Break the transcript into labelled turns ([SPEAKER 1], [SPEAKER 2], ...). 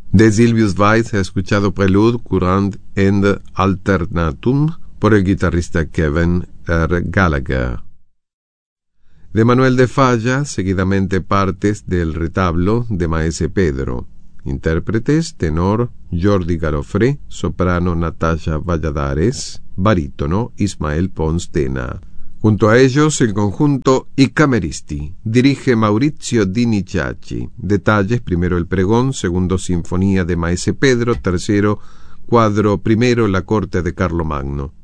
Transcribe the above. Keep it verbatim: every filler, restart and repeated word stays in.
[SPEAKER 1] De Silvius Weiss se ha escuchado Prelude, Courant and Alternatum por el guitarrista Kevin R. Gallagher. De Manuel de Falla, seguidamente partes del retablo de Maese Pedro. Intérpretes: tenor Jordi Garofré, soprano Natasha Valladares, barítono Ismael Pons Tena. Junto a ellos el conjunto I Cameristi. Dirige Maurizio Dini Ciacci. Detalles: primero el pregón, segundo sinfonía de Maese Pedro, tercero cuadro primero la corte de Carlomagno.